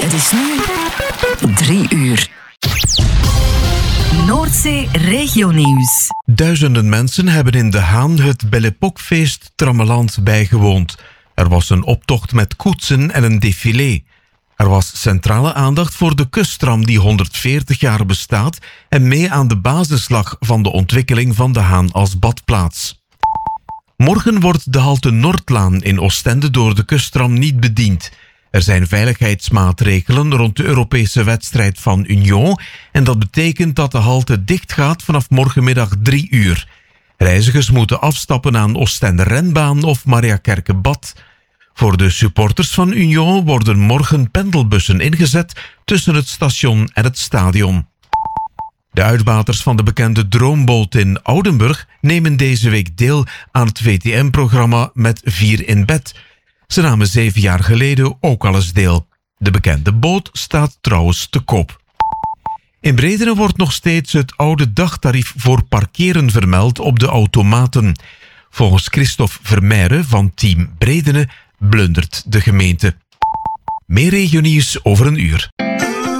Het is nu 3 uur. Noordzee Regionieuws. Duizenden mensen hebben in De Haan het Belle Époque-feest Trammeland bijgewoond. Er was een optocht met koetsen en een défilé. Er was centrale aandacht voor de kusttram die 140 jaar bestaat en mee aan de basis lag van de ontwikkeling van De Haan als badplaats. Morgen wordt de halte Noordlaan in Oostende door de kusttram niet bediend. Er zijn veiligheidsmaatregelen rond de Europese wedstrijd van Union en dat betekent dat de halte dicht gaat vanaf morgenmiddag 3 uur. Reizigers moeten afstappen aan Oostende Renbaan of Mariakerke-Bad. Voor de supporters van Union worden morgen pendelbussen ingezet tussen het station en het stadion. De uitbaters van de bekende Droomboot in Oudenburg nemen deze week deel aan het VTM-programma Met 4 in bed. Ze namen 7 jaar geleden ook al eens deel. De bekende boot staat trouwens te koop. In Bredene wordt nog steeds het oude dagtarief voor parkeren vermeld op de automaten. Volgens Christophe Vermeijren van Team Bredene blundert de gemeente. Meer regionieuws over een uur.